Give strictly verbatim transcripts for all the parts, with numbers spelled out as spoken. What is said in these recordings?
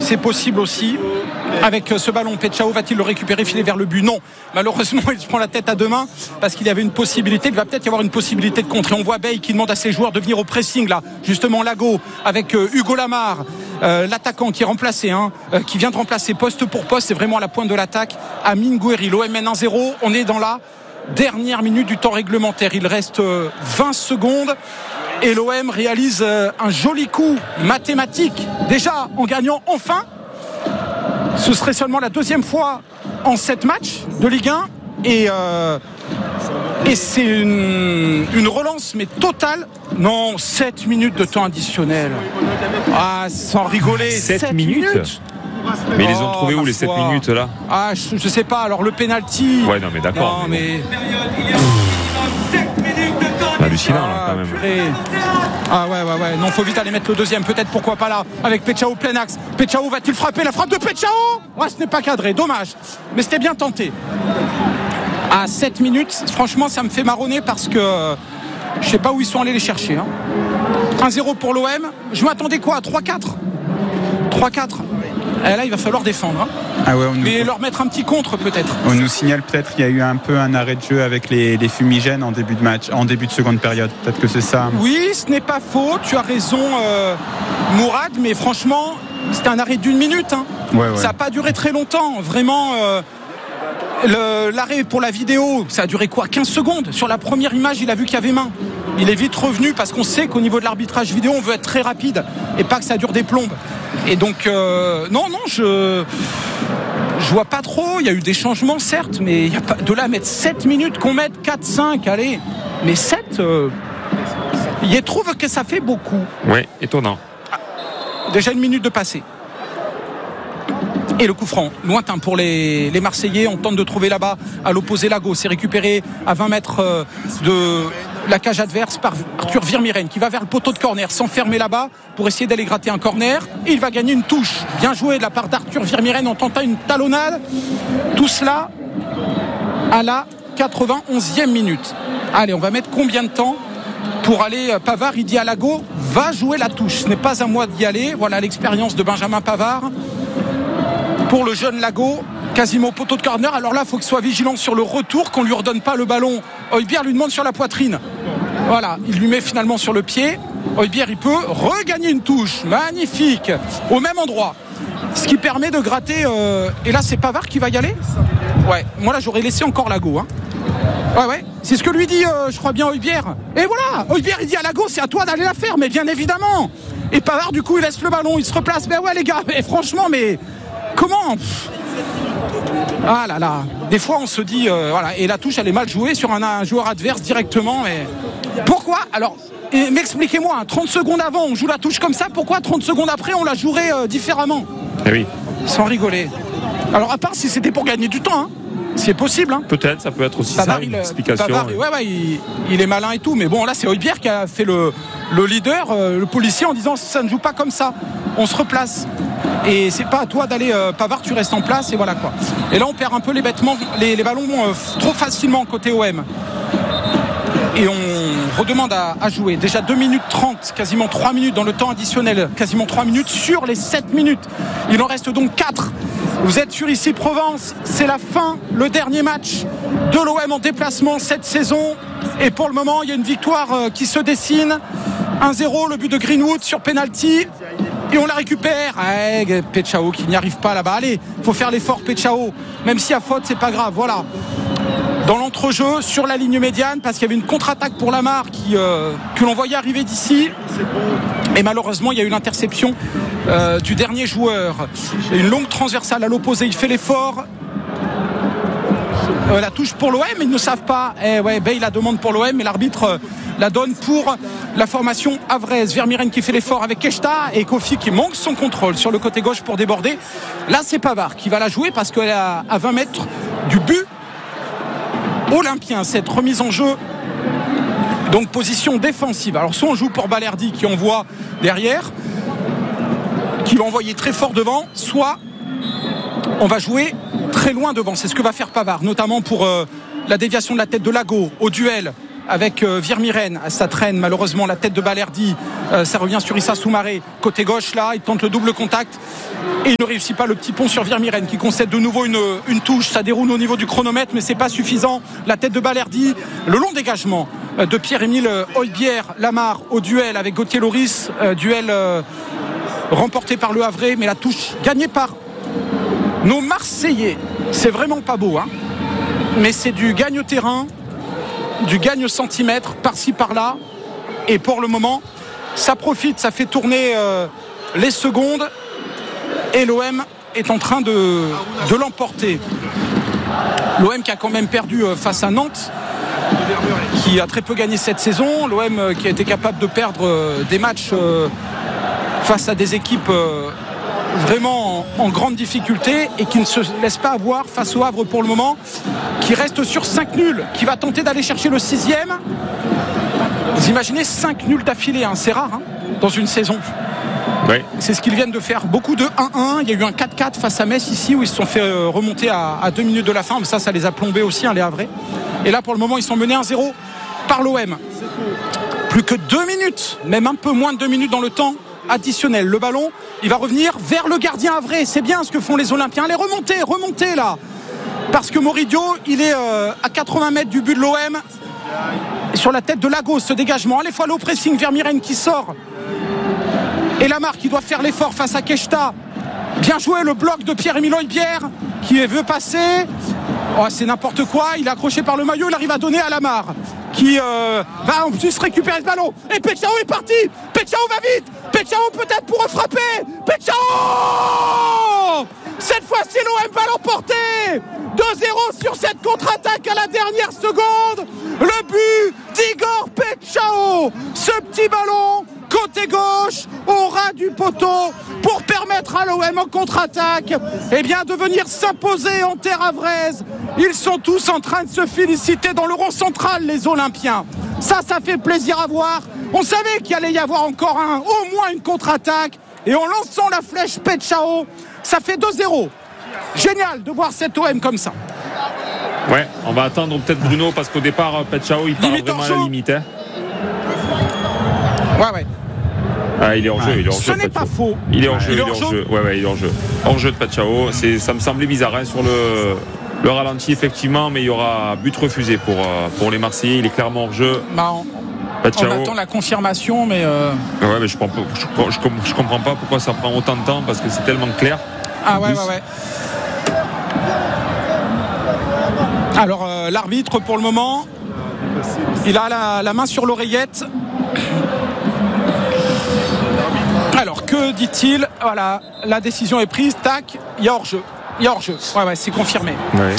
c'est possible aussi. Avec ce ballon, Petchao va-t-il le récupérer, filer vers le but? Non, malheureusement il se prend la tête à deux mains parce qu'il y avait une possibilité, il va peut-être y avoir une possibilité de contrer. On voit Bey qui demande à ses joueurs de venir au pressing là, justement Lago avec euh, Hugo Lamar, euh, l'attaquant qui est remplacé, hein, euh, qui vient de remplacer poste pour poste, c'est vraiment à la pointe de l'attaque. Amine Gouiri, l'O M mène un zéro, on est dans la dernière minute du temps réglementaire, il reste euh, vingt secondes. Et l'O M réalise euh, un joli coup mathématique, déjà en gagnant enfin. Ce serait seulement la deuxième fois en sept matchs de Ligue un et, euh, et c'est une, une relance mais totale. Non, sept minutes de temps additionnel. Ah, sans rigoler. sept minutes, minutes. Mais ils les ont trouvés oh, où les sept minutes là? Ah, je, je sais pas. Alors le penalty. Ouais, non mais d'accord. Non mais. Hallucinant là quand même. Purée. Ah ouais ouais ouais. Non, faut vite aller mettre le deuxième. Peut-être pourquoi pas là avec Petchao plein axe. Petchao va-t-il frapper? La frappe de Petchao. Ouais, ce n'est pas cadré. Dommage. Mais c'était bien tenté. À sept minutes, franchement, ça me fait marronner parce que euh, je sais pas où ils sont allés les chercher. Hein. un zéro pour l'O M. Je m'attendais quoi? trois quatre trois quatre. Et là, il va falloir défendre. Hein. Ah ouais, on nous... Mais leur mettre un petit contre peut-être. On nous signale peut-être qu'il y a eu un peu un arrêt de jeu avec les, les fumigènes en début de match, en début de seconde période. Peut-être que c'est ça. Oui, ce n'est pas faux. Tu as raison, euh, Mourad. Mais franchement, c'était un arrêt d'une minute. Hein. Ouais, ouais. Ça n'a pas duré très longtemps. Vraiment, euh, le, l'arrêt pour la vidéo, ça a duré quoi? quinze secondes. Sur la première image, il a vu qu'il y avait main. Il est vite revenu parce qu'on sait qu'au niveau de l'arbitrage vidéo, on veut être très rapide et pas que ça dure des plombes. Et donc, euh, non, non, je je vois pas trop. Il y a eu des changements, certes, mais il y a pas de là à mettre sept minutes, qu'on mette quatre cinq, allez. Mais sept, euh, il trouve que ça fait beaucoup. Oui, étonnant. Ah, déjà une minute de passé. Et le coup franc, lointain pour les, les Marseillais. On tente de trouver là-bas, à l'opposé, Lago. C'est récupéré à vingt mètres de la cage adverse par Arthur Virmiren, qui va vers le poteau de corner, s'enfermer là-bas pour essayer d'aller gratter un corner. Et il va gagner une touche. Bien joué de la part d'Arthur Virmiren en tentant une talonnade. Tout cela à la quatre-vingt-onzième minute. Allez, on va mettre combien de temps pour aller? Pavard, il dit à Lago, va jouer la touche. Ce n'est pas à moi d'y aller. Voilà l'expérience de Benjamin Pavard. Pour le jeune Lago, quasiment au poteau de corner. Alors là, il faut qu'il soit vigilant sur le retour, qu'on ne lui redonne pas le ballon. Højbjerg lui demande sur la poitrine. Voilà, il lui met finalement sur le pied. Højbjerg, il peut regagner une touche. Magnifique. Au même endroit. Ce qui permet de gratter. Euh... Et là, c'est Pavard qui va y aller? Ouais, moi là, j'aurais laissé encore Lago. Hein. Ouais, ouais. C'est ce que lui dit, euh, je crois bien, Højbjerg. Et voilà, Højbjerg, il dit à Lago, c'est à toi d'aller la faire, mais bien évidemment. Et Pavard, du coup, il laisse le ballon, il se replace. Ben ouais, les gars, mais franchement, mais. Comment? Ah là là. Des fois on se dit euh, voilà, et la touche elle est mal jouée sur un, un joueur adverse directement. Mais pourquoi? Alors et, m'expliquez-moi, hein, trente secondes avant on joue la touche comme ça, pourquoi trente secondes après on la jouerait euh, différemment? Eh oui. Sans rigoler. Alors à part si c'était pour gagner du temps, hein. C'est possible. Hein. Peut-être, ça peut être aussi Pavard, ça, une il, explication. Pavard, ouais, ouais, il, il est malin et tout, mais bon là c'est Højbjerg qui a fait le, le leader, euh, le policier en disant ça ne joue pas comme ça. On se replace. Et c'est pas à toi d'aller euh, Pavard, tu restes en place et voilà quoi. Et là on perd un peu les bêtements, les, les ballons euh, trop facilement côté O M. Et on redemande à, à jouer. Déjà deux minutes trente, quasiment trois minutes dans le temps additionnel, quasiment trois minutes sur les sept minutes. Il en reste donc quatre. Vous êtes sur Ici Provence, c'est la fin, le dernier match de l'O M en déplacement cette saison. Et pour le moment, il y a une victoire euh, qui se dessine. un zéro, le but de Greenwood sur penalty. Et on la récupère. Ah, Petchao qui n'y arrive pas là-bas. Allez, il faut faire l'effort Petchao. Même s'il y a faute, c'est pas grave. Voilà. Dans l'entrejeu, sur la ligne médiane, parce qu'il y avait une contre-attaque pour Lamar qui, euh, que l'on voyait arriver d'ici. Et malheureusement, il y a eu l'interception euh, du dernier joueur. Une longue transversale à l'opposé. Il fait l'effort. Euh, la touche pour l'O M, ils ne savent pas. Eh ouais, Bey la demande pour l'O M, mais l'arbitre euh, la donne pour la formation havraise. Virmiren qui fait l'effort avec Keshta et Kofi qui manque son contrôle sur le côté gauche pour déborder. Là, c'est Pavard qui va la jouer parce qu'elle est à, à vingt mètres du but olympien. Cette remise en jeu, donc position défensive. Alors, soit on joue pour Balerdi qui envoie derrière, qui va envoyer très fort devant, soit on va jouer très loin devant. C'est ce que va faire Pavard, notamment pour euh, la déviation de la tête de Lago au duel avec euh, Virmiren. Ça traîne malheureusement la tête de Balerdi. Euh, ça revient sur Issa Soumaré. Côté gauche, là, il tente le double contact. Et il ne réussit pas le petit pont sur Virmiren qui concède de nouveau une, une touche. Ça déroule au niveau du chronomètre, mais c'est pas suffisant. La tête de Balerdi. Le long dégagement de Pierre-Émile Heubière Lamar au duel avec Gauthier Loris. Euh, duel euh, remporté par le Havrais, mais la touche gagnée par nos Marseillais. C'est vraiment pas beau, hein, mais c'est du gagne-terrain, du gagne-centimètre par-ci par-là. Et pour le moment, ça profite, ça fait tourner euh, les secondes. Et l'O M est en train de, de l'emporter. L'O M qui a quand même perdu euh, face à Nantes, qui a très peu gagné cette saison. L'O M euh, qui a été capable de perdre euh, des matchs euh, face à des équipes euh, vraiment en, en grande difficulté et qui ne se laisse pas avoir face au Havre pour le moment, qui reste sur cinq nuls, qui va tenter d'aller chercher le sixième. Vous imaginez cinq nuls d'affilée, hein, c'est rare hein, dans une saison. Oui. C'est ce qu'ils viennent de faire. Beaucoup de un un. Il y a eu un quatre quatre face à Metz ici où ils se sont fait remonter à, à deux minutes de la fin. Mais ça, ça les a plombés aussi, hein, les Havrais. Et là, pour le moment, ils sont menés un zéro par l'O M. Plus que deux minutes, même un peu moins de deux minutes dans le temps additionnel. Le ballon, il va revenir vers le gardien havrais. C'est bien ce que font les Olympiens. Allez, remontez, remontez là. Parce que Moridio, il est euh, à quatre-vingts mètres du but de l'O M. Et sur la tête de Lagos, ce dégagement. Allez, fois au pressing, Virmiren qui sort. Et Lamar qui doit faire l'effort face à Keshta. Bien joué le bloc de Pierre-Émile Heubière qui veut passer. Oh, c'est n'importe quoi. Il est accroché par le maillot. Il arrive à donner à Lamar qui euh, va en plus récupérer ce ballon. Et Pechao est parti. Pechao va vite. Pechao peut-être pour frapper. Pechao. Cette fois-ci l'O M va l'emporter. deux zéro sur cette contre-attaque à la dernière seconde. Le but d'Igor Pechao. Ce petit ballon côté gauche au ras du poteau pour permettre à l'O M en contre-attaque eh bien, de venir s'imposer en terre havraise. Ils sont tous en train de se féliciter dans le rond central, les Olympiens. Ça, ça fait plaisir à voir. On savait qu'il allait y avoir encore un, au moins une contre-attaque. Et en lançant la flèche Pechao, ça fait deux zéro. Génial de voir cet O M comme ça. Ouais, on va attendre peut-être Bruno parce qu'au départ, Pechao, il part vraiment à la limite. Hein. Ouais, ouais. Ah, il est hors jeu, il est hors jeu. Ce n'est pas faux. Il est hors jeu, il est hors jeu. Ouais, ouais, il est hors jeu. Hors jeu de Pechao. C'est, ça me semblait bizarre hein, sur le, le ralenti effectivement, mais il y aura but refusé pour pour les Marseillais. Il est clairement hors jeu. Bah, on, on attend la confirmation, mais. Euh... Ouais, mais je comprends, je, je, je comprends pas pourquoi ça prend autant de temps parce que c'est tellement clair. Ah ouais, ouais, ouais. Alors euh, l'arbitre pour le moment, il a la, la main sur l'oreillette. Alors que dit-il? Voilà, la décision est prise, tac, il y a hors-jeu. Il y a hors-jeu. Ouais, ouais, c'est confirmé. Ouais.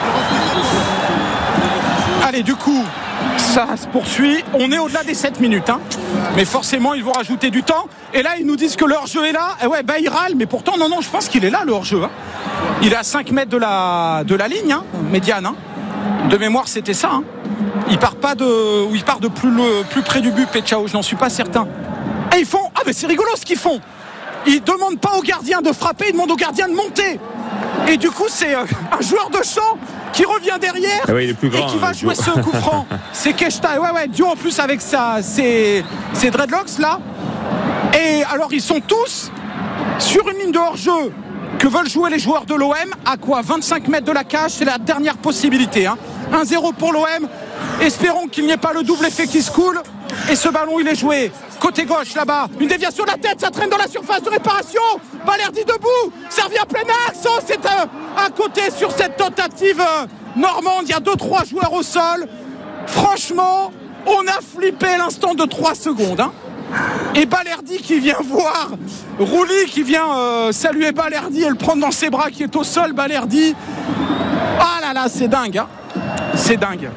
Allez, du coup, ça se poursuit. On est au-delà des sept minutes, hein. Mais forcément, ils vont rajouter du temps. Et là, ils nous disent que le hors-jeu est là. Et ouais, bah, il râle. Mais pourtant, non, non, je pense qu'il est là, le hors-jeu. Hein. Il est à cinq mètres de la, de la ligne, hein, médiane. Hein. De mémoire, c'était ça. Hein. Il part pas de, ou il part de plus, le, plus près du but, Pechao. Je n'en suis pas certain. Et ils font, ah, mais c'est rigolo ce qu'ils font. Ils demandent pas au gardien de frapper, ils demandent au gardien de monter. Et du coup, c'est euh, un joueur de champ qui revient derrière ah ouais, il est plus grand, et qui va jouer ce coup franc. C'est Keshta, ouais, ouais, duo en plus avec sa, ses, ses dreadlocks là. Et alors, ils sont tous sur une ligne de hors-jeu que veulent jouer les joueurs de l'O M. À quoi? vingt-cinq mètres de la cage, c'est la dernière possibilité. Hein. un zéro pour l'O M. Espérons qu'il n'y ait pas le double effet qui se coule. Et ce ballon, il est joué. Côté gauche, là-bas. Une déviation de la tête, ça traîne dans la surface de réparation. Balerdi debout. Ça revient plein axe. Oh, c'est à, à côté sur cette tentative euh, normande. Il y a deux trois joueurs au sol. Franchement, on a flippé l'instant de trois secondes. Hein. Et Balerdi qui vient voir Rouli qui vient euh, saluer Balerdi et le prendre dans ses bras qui est au sol. Balerdi. Ah là là, c'est dingue. Hein. C'est dingue.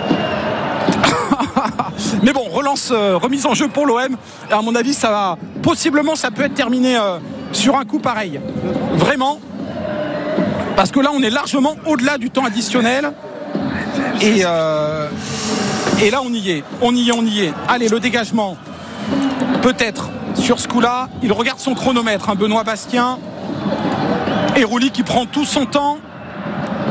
Mais bon, relance, euh, remise en jeu pour l'O M. Et à mon avis, ça va, possiblement, ça peut être terminé euh, sur un coup pareil. Vraiment. Parce que là, on est largement au-delà du temps additionnel. Et, euh, et là, on y est. On y est, on y est. Allez, le dégagement. Peut-être sur ce coup-là. Il regarde son chronomètre, hein, Benoît Bastien. Et Rouli qui prend tout son temps.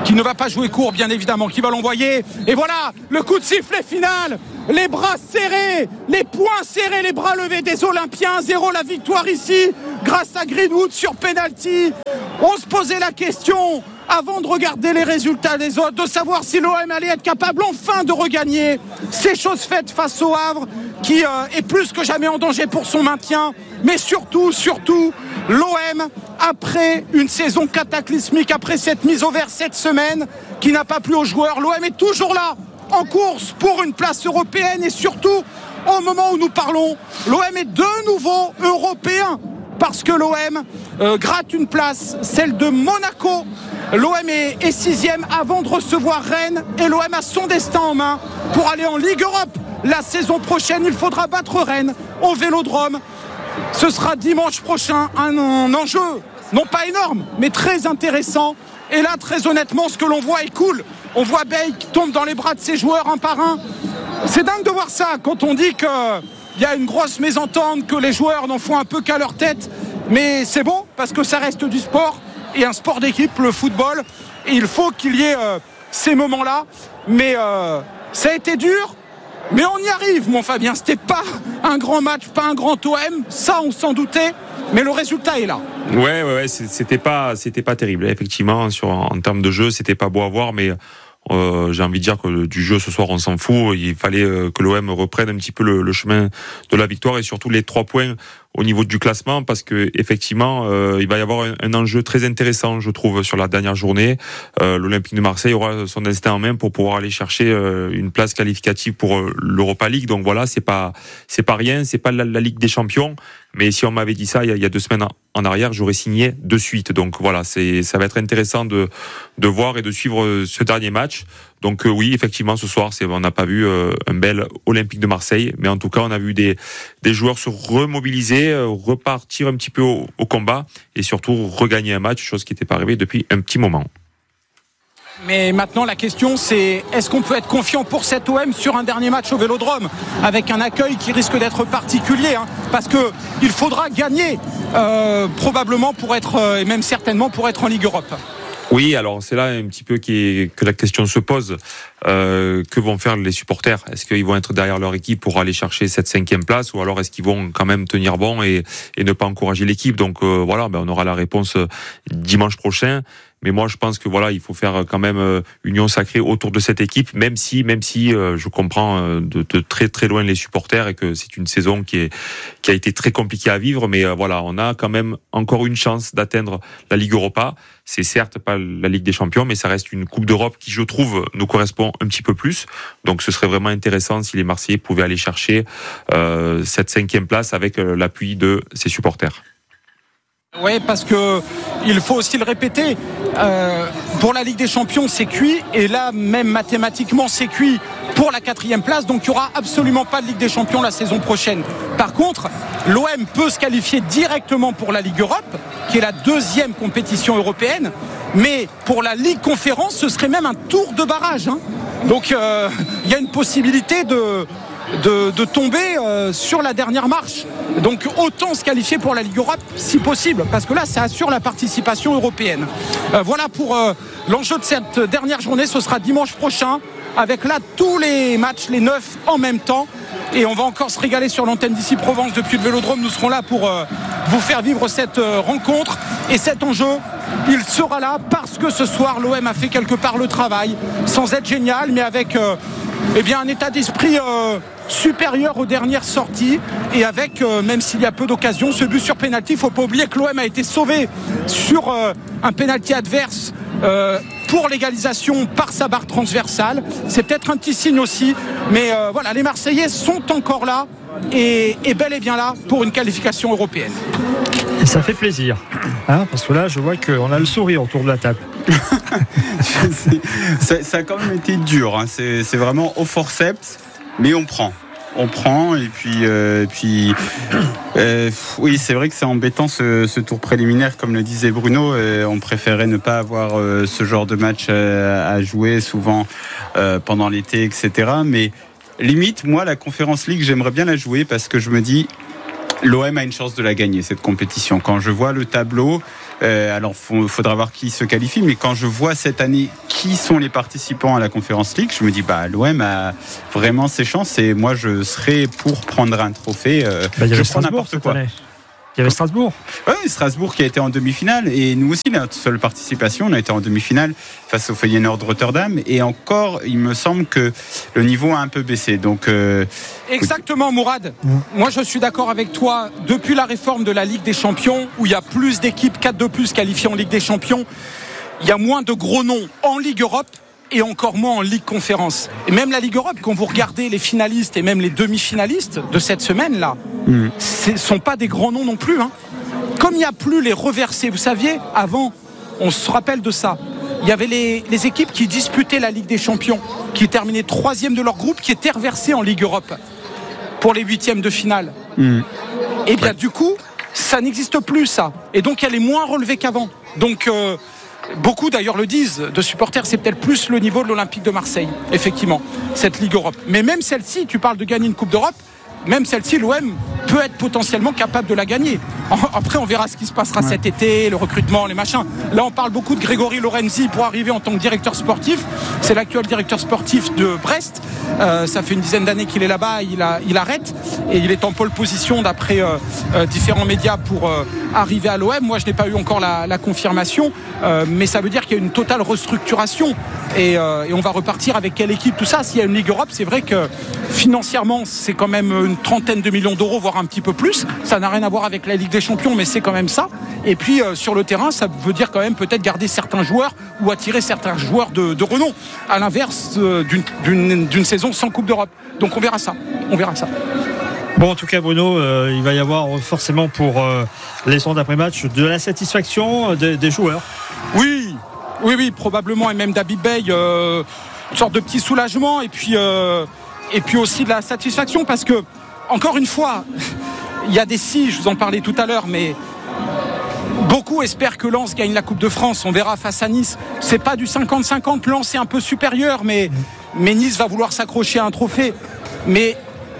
qui ne va pas jouer court, bien évidemment, qui va l'envoyer. Et voilà, le coup de sifflet final. Les bras serrés, les poings serrés, les bras levés des Olympiens. Zéro la victoire ici, grâce à Greenwood sur penalty. On se posait la question, avant de regarder les résultats des autres, de savoir si l'O M allait être capable enfin de regagner. C'est chose faite face au Havre, qui euh, est plus que jamais en danger pour son maintien. Mais surtout, surtout, l'O M, après une saison cataclysmique, après cette mise au vert cette semaine, qui n'a pas plu aux joueurs, l'O M est toujours là, en course pour une place européenne. Et surtout, au moment où nous parlons, l'O M est de nouveau européen, parce que l'O M euh, gratte une place, celle de Monaco. L'O M est, est sixième avant de recevoir Rennes, et l'O M a son destin en main pour aller en Ligue Europe la saison prochaine. Il faudra battre Rennes au Vélodrome. Ce sera dimanche prochain, un, un enjeu non pas énorme mais très intéressant. Et là, très honnêtement, ce que l'on voit est cool. On voit Bale qui tombe dans les bras de ses joueurs un par un. C'est dingue de voir ça quand on dit qu'il y a une grosse mésentente, que les joueurs n'en font un peu qu'à leur tête. Mais c'est beau parce que ça reste du sport et un sport d'équipe, le football. Et il faut qu'il y ait euh, ces moments-là. Mais euh, ça a été dur. Mais on y arrive, mon Fabien. C'était pas un grand match, pas un grand O M. Ça, on s'en doutait. Mais le résultat est là. Ouais, ouais, ouais. C'était pas, c'était pas terrible. Effectivement, sur, en termes de jeu, c'était pas beau à voir, mais euh, j'ai envie de dire que du jeu ce soir, on s'en fout. Il fallait euh, que l'O M reprenne un petit peu le, le chemin de la victoire et surtout les trois points au niveau du classement, parce que effectivement, euh, il va y avoir un, un enjeu très intéressant, je trouve, sur la dernière journée. Euh, L'Olympique de Marseille aura son destin en main pour pouvoir aller chercher euh, une place qualificative pour euh, l'Europa League. Donc voilà, c'est pas, c'est pas rien, c'est pas la, la Ligue des Champions. Mais si on m'avait dit ça il y a, il y a deux semaines en arrière, j'aurais signé de suite. Donc voilà, c'est, ça va être intéressant de, de voir et de suivre ce dernier match. Donc euh, oui, effectivement, ce soir, c'est, on n'a pas vu euh, un bel Olympique de Marseille, mais en tout cas, on a vu des, des joueurs se remobiliser, euh, repartir un petit peu au, au combat et surtout regagner un match, chose qui n'était pas arrivée depuis un petit moment. Mais maintenant, la question, c'est est-ce qu'on peut être confiant pour cet O M sur un dernier match au Vélodrome, avec un accueil qui risque d'être particulier, hein, parce que il faudra gagner euh, probablement pour être, euh, et même certainement pour être en Ligue Europe. Oui, alors c'est là un petit peu qui est, que la question se pose. Euh, que vont faire les supporters ? Est-ce qu'ils vont être derrière leur équipe pour aller chercher cette cinquième place, ou alors est-ce qu'ils vont quand même tenir bon et, et ne pas encourager l'équipe ? Donc euh, voilà, ben on aura la réponse dimanche prochain. Mais moi, je pense que voilà, il faut faire quand même euh, union sacrée autour de cette équipe, même si, même si euh, je comprends euh, de, de très très loin les supporters et que c'est une saison qui est qui a été très compliquée à vivre. Mais euh, voilà, on a quand même encore une chance d'atteindre la Ligue Europa. C'est certes pas la Ligue des Champions, mais ça reste une Coupe d'Europe qui, je trouve, nous correspond un petit peu plus. Donc, ce serait vraiment intéressant si les Marseillais pouvaient aller chercher euh, cette cinquième place avec euh, l'appui de ses supporters. Oui, parce que il faut aussi le répéter, euh, pour la Ligue des Champions c'est cuit, et là même mathématiquement c'est cuit pour la quatrième place, donc il n'y aura absolument pas de Ligue des Champions la saison prochaine. Par contre, l'O M peut se qualifier directement pour la Ligue Europe, qui est la deuxième compétition européenne, mais pour la Ligue Conférence ce serait même un tour de barrage, hein. Donc il euh, y a une possibilité de... De, de tomber euh, sur la dernière marche. Donc autant se qualifier pour la Ligue Europe si possible, parce que là ça assure la participation européenne. Euh, voilà pour euh, l'enjeu de cette dernière journée. Ce sera dimanche prochain, avec là tous les matchs, les neuf en même temps. Et on va encore se régaler sur l'antenne d'ici Provence depuis le Vélodrome. Nous serons là pour euh, vous faire vivre cette euh, rencontre. Et cet enjeu, il sera là parce que ce soir l'O M a fait quelque part le travail, sans être génial, mais avec euh, eh bien, un état d'esprit euh, supérieur aux dernières sorties, et avec, euh, même s'il y a peu d'occasions, ce but sur pénalty. Il ne faut pas oublier que l'O M a été sauvé sur euh, un pénalty adverse euh, pour l'égalisation par sa barre transversale. C'est peut-être un petit signe aussi, mais euh, voilà, les Marseillais sont encore là et, et bel et bien là pour une qualification européenne. Et ça fait plaisir, hein, parce que là je vois qu'on a le sourire autour de la table. ça, ça a quand même été dur, hein. c'est, c'est vraiment au forceps, mais on prend. On prend et puis, euh, et puis euh, oui, c'est vrai que c'est embêtant ce, ce tour préliminaire, comme le disait Bruno. Euh, on préférait ne pas avoir euh, ce genre de match euh, à jouer souvent euh, pendant l'été, et cetera. Mais limite, moi, la Conference League, j'aimerais bien la jouer parce que je me dis, l'O M a une chance de la gagner, cette compétition. Quand je vois le tableau, Euh, alors, il faudra voir qui se qualifie. Mais quand je vois cette année qui sont les participants à la Conference League, je me dis, bah, l'O M a vraiment ses chances. Et moi, je serais pour prendre un trophée. Euh, bah, il y avait je prends n'importe quoi. Année. Il y avait Strasbourg. Oui, Strasbourg qui a été en demi-finale. Et nous aussi, notre seule participation, on a été en demi-finale face au Feyenoord Rotterdam. Et encore, il me semble que le niveau a un peu baissé. Donc, euh, Exactement, Mourad. Mmh. Moi, je suis d'accord avec toi. Depuis la réforme de la Ligue des Champions, où il y a plus d'équipes, quatre de plus qualifiées en Ligue des Champions, il y a moins de gros noms en Ligue Europe et encore moins en Ligue Conférence. Et même la Ligue Europe, quand vous regardez les finalistes et même les demi-finalistes de cette semaine-là, mmh. ce ne sont pas des grands noms non plus. Hein. Comme il n'y a plus les reversés, vous saviez, avant, on se rappelle de ça, il y avait les, les équipes qui disputaient la Ligue des Champions, qui terminaient troisième de leur groupe, qui étaient reversées en Ligue Europe pour les huitièmes de finale. Mmh. Et bien ouais. du coup, ça n'existe plus, ça. Et donc, elle est moins relevée qu'avant. Donc... Euh, Beaucoup d'ailleurs le disent, de supporters, c'est peut-être plus le niveau de l'Olympique de Marseille, effectivement, cette Ligue Europe. Mais même celle-ci, tu parles de gagner une Coupe d'Europe, même celle-ci, l'O M peut être potentiellement capable de la gagner. Après, on verra ce qui se passera ouais. cet été, le recrutement, les machins. Là, on parle beaucoup de Grégory Lorenzi pour arriver en tant que directeur sportif. C'est l'actuel directeur sportif de Brest. Euh, ça fait une dizaine d'années qu'il est là-bas, il, a, il arrête. Et il est en pole position d'après euh, euh, différents médias pour euh, arriver à l'O M. Moi, je n'ai pas eu encore la, la confirmation. Euh, mais ça veut dire qu'il y a une totale restructuration. Et, euh, et on va repartir avec quelle équipe, tout ça. S'il y a une Ligue Europe, c'est vrai que financièrement, c'est quand même une trentaine de millions d'euros, voire un petit peu plus. Ça n'a rien à voir avec la Ligue des Champions, mais c'est quand même ça. Et puis euh, sur le terrain, ça veut dire quand même peut-être garder certains joueurs ou attirer certains joueurs de, de renom, à l'inverse euh, d'une, d'une, d'une saison sans Coupe d'Europe. Donc on verra ça. On verra ça. Bon, en tout cas, Bruno, euh, il va y avoir forcément pour euh, les sondes d'après-match de la satisfaction des, des joueurs. Oui, oui, oui, probablement, et même d'Habib Beye, euh, une sorte de petit soulagement, et puis, euh, et puis aussi de la satisfaction, parce que encore une fois, il y a des si, je vous en parlais tout à l'heure, mais beaucoup espèrent que Lens gagne la Coupe de France. On verra face à Nice. C'est pas du cinquante cinquante. Lens est un peu supérieur, mais, mais Nice va vouloir s'accrocher à un trophée. Mais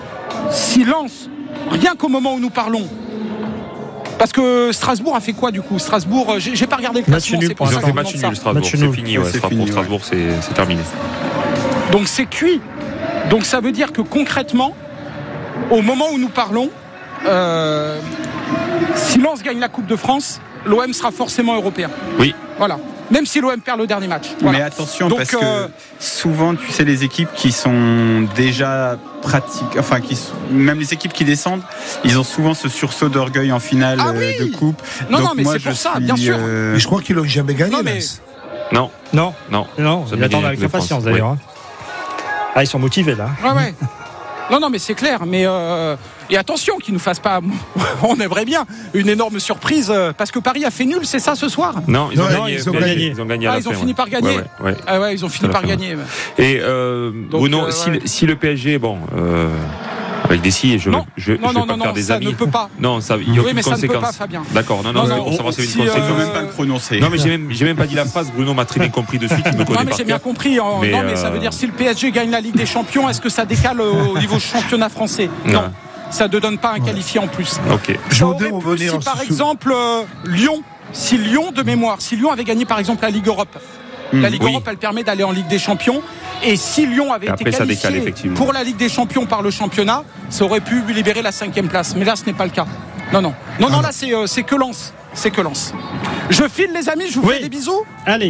si Lens, rien qu'au moment où nous parlons, parce que Strasbourg a fait quoi du coup ? Strasbourg, j'ai, j'ai pas regardé le classement. C'est pour ça que match nul. Strasbourg, match c'est nul. Fini. Ouais, c'est Strasbourg, fini, Strasbourg, ouais. c'est, c'est terminé. Donc c'est cuit. Donc ça veut dire que concrètement, au moment où nous parlons, euh, si Lens gagne la Coupe de France, l'O M sera forcément européen. Oui. Voilà. Même si l'O M perd le dernier match. Voilà. Mais attention, donc, parce euh... que souvent, tu sais, les équipes qui sont déjà pratiques, enfin, qui, même les équipes qui descendent, ils ont souvent ce sursaut d'orgueil en finale ah oui de coupe. Non, donc non, mais moi, c'est pour je ça, suis, bien sûr. Euh... Mais je crois qu'ils l'ont jamais gagné. Non, mais... non. non, non, non. Ils attendent avec impatience d'ailleurs. Ouais. Ah, ils sont motivés là. Ouais, ouais. Non, non, mais c'est clair. Mais euh, et attention qu'ils nous fassent pas. On aimerait bien une énorme surprise euh, parce que Paris a fait nul, c'est ça ce soir ? Non, ils ont, non, gagné, ils ont gagné. gagné. Ils ont gagné. À ah, la ils ont fin, fini ouais. par gagner. Ouais, ouais, ouais. Ah ouais, ils ont fini par fin, gagner. Ouais. Et euh, Donc, Bruno, euh, si, ouais. si le P S G, bon. Euh, Avec des si, je ne je, non, je non, vais pas non, faire des ça amis. Ne peut pas. Non, ça, il n'y a oui, aucune mais conséquence. Ça ne peut pas, Fabien. D'accord, non, non, non, non pour savoir si c'est une si, conséquence. Euh... même pas le prononcer. Non, mais j'ai même, j'ai même pas dit la phrase. Bruno m'a très bien compris dessus. Il me connaît non, mais j'ai bien compris. En... Mais non, mais euh... ça veut dire si le P S G gagne la Ligue des Champions, est-ce que ça décale au niveau championnat français ? Non. non. Ça ne donne pas un qualifié en plus. Ok. Ça aurait pu, si par exemple euh, Lyon, si Lyon de mémoire, si Lyon avait gagné par exemple la Ligue Europe. Mmh, la Ligue oui. Europe, elle permet d'aller en Ligue des Champions. Et si Lyon avait après, été qualifié décale, pour la Ligue des Champions par le championnat, ça aurait pu libérer la cinquième place. Mais là, ce n'est pas le cas. Non, non. Non, ah non, là, c'est, euh, c'est que Lens. C'est que Lens. Je file, les amis. Je vous oui. fais des bisous. Allez.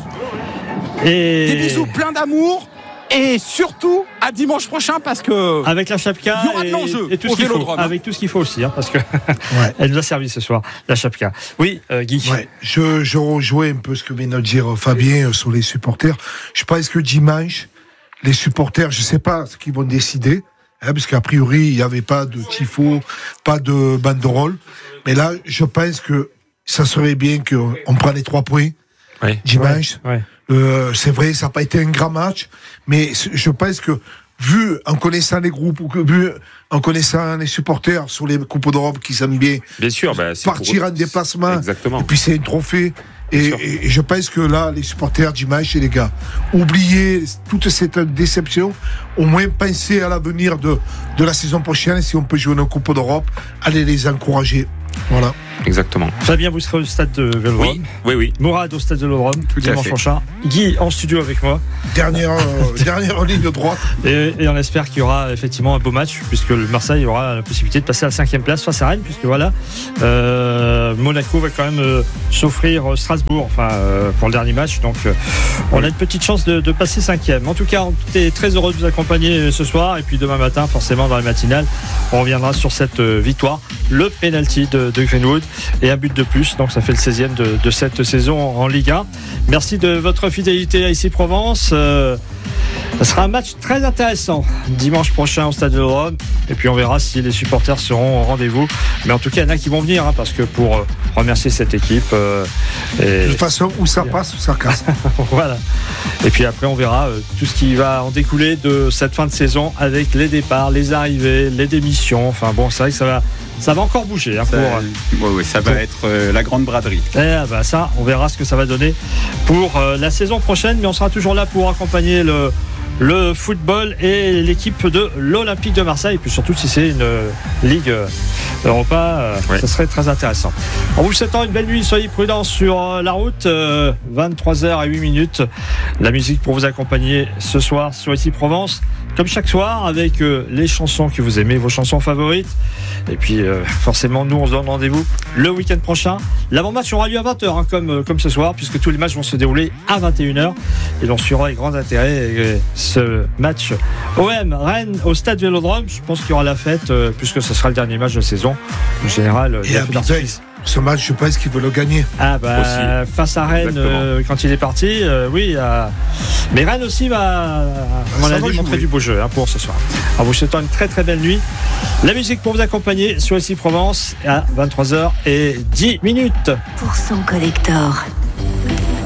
Et... Des bisous plein d'amour. Et surtout, à dimanche prochain, parce que... Avec la Chapka il y aura de l'enjeu et, et tout ce qu'il faut. Avec tout ce qu'il faut aussi, hein, parce que ouais. elle nous a servi ce soir, la Chapka. Oui, euh, Guy. Ouais, je, je rejoins un peu ce que vient de dire Fabien sur les supporters. Je pense que dimanche, les supporters, je ne sais pas ce qu'ils vont décider, hein, parce qu'a priori, il n'y avait pas de tifo, pas de banderole. Mais là, je pense que ça serait bien qu'on prenne les trois points ouais. dimanche. Ouais. Ouais. Euh, c'est vrai, ça n'a pas été un grand match, mais je pense que, vu en connaissant les groupes, ou que, vu en connaissant les supporters sur les Coupes d'Europe qui aiment bien, bien sûr, bah, partir en déplacement, exactement. Et puis c'est un trophée. Et, et, et je pense que là, les supporters dimanche, et les gars, oubliez toute cette déception, au moins pensez à l'avenir de, de la saison prochaine, si on peut jouer une Coupe d'Europe, allez les encourager. Voilà. Exactement. Fabien, vous serez au stade de Vélodrome. Oui, oui, oui. Mourad au stade de Vélodrome, Tout à dimanche fait. prochain. Guy en studio avec moi. Dernière, euh, dernière ligne droite. Et, et on espère qu'il y aura effectivement un beau match, puisque le Marseille aura la possibilité de passer à la cinquième place face à Rennes, puisque voilà, euh, Monaco va quand même euh, s'offrir Strasbourg, enfin euh, pour le dernier match. Donc euh, on a une petite chance de, de passer cinquième. En tout cas, on est très heureux de vous accompagner ce soir, et puis demain matin, forcément dans les matinales, on reviendra sur cette euh, victoire, le penalty de, de Greenwood et un but de plus. Donc ça fait le seizième de, de cette saison en Ligue un. Merci de votre fidélité à Ici Provence. Euh, ça sera un match très intéressant dimanche prochain au stade de Vélodrome, et puis on verra si les supporters seront au rendez-vous. Mais en tout cas, il y en a qui vont venir, hein, parce que pour euh, remercier cette équipe. Euh, et... De toute façon, où ça passe, où ça casse. Voilà. Et puis après, on verra euh, tout ce qui va en découler de cette fin de saison, avec les départs, les arrivées, les démissions. Enfin bon, c'est vrai que ça va, ça va encore bouger. Hein, Ça, pour, ouais, ouais, ça va pour... être euh, la grande braderie. Eh bah ça, on verra ce que ça va donner pour euh, la saison prochaine, mais on sera toujours là pour accompagner le, le football et l'équipe de l'Olympique de Marseille, et puis surtout si c'est une euh, Ligue euh, Europa, euh, ouais. ça serait très intéressant. En vous souhaitant une belle nuit, soyez prudents sur euh, la route, euh, vingt-trois heures huit minutes, la musique pour vous accompagner ce soir sur Ici Provence, comme chaque soir, avec euh, les chansons que vous aimez, vos chansons favorites. Et puis euh, forcément, nous on se donne rendez-vous le week-end prochain. L'avant-match aura lieu à vingt heures, hein, comme, euh, comme ce soir, puisque tous les matchs vont se dérouler à vingt et une heures, et l'on suivra avec grand intérêt euh, ce match O M Rennes au stade Vélodrome. Je pense qu'il y aura la fête, euh, puisque ce sera le dernier match de saison. En général, Et à Marseille, ce match, je pense qu'il veut le gagner. Ah bah Aussi. face à Rennes, euh, quand il est parti, euh, oui. Euh, mais Rennes aussi va, à mon Ça avis, va jouer. montrer du beau jeu, hein, pour ce soir. En vous souhaitant une très très belle nuit. La musique pour vous accompagner sur Ici Provence à vingt-trois heures dix minutes. pour cent Collector.